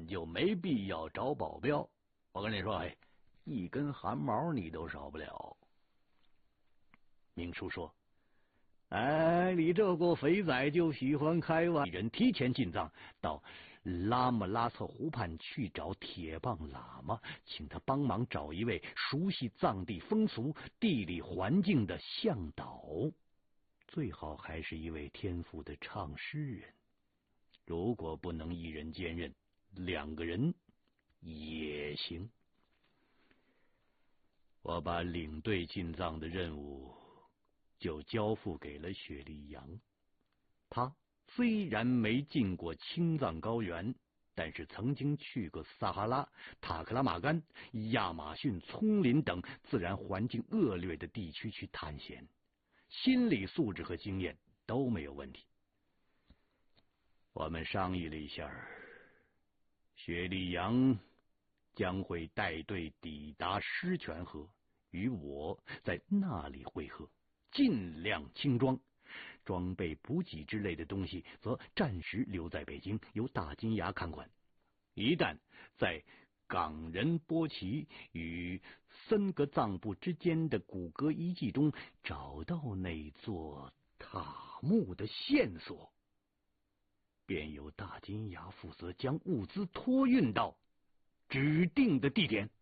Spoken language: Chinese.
本就没必要找保镖。我跟你说，一根汗毛你都少不了。明叔说：“你这个肥仔就喜欢开玩笑。”人提前进藏到拉木拉策湖畔去找铁棒喇嘛，请他帮忙找一位熟悉藏地风俗、地理环境的向导，最好还是一位天赋的唱诗人。如果不能一人兼任，2个人也行。我把领队进藏的任务就交付给了雪莉杨。他虽然没进过青藏高原，但是曾经去过撒哈拉、塔克拉玛干、亚马逊丛林等自然环境恶劣的地区去探险，心理素质和经验都没有问题。我们商议了一下，雪莉杨将会带队抵达狮泉河，与我在那里会合，尽量轻装，装备补给之类的东西则暂时留在北京，由大金牙看管。一旦在冈仁波齐与森格藏布之间的古格遗迹中找到那座塔木的线索，便由大金牙负责将物资托运到指定的地点。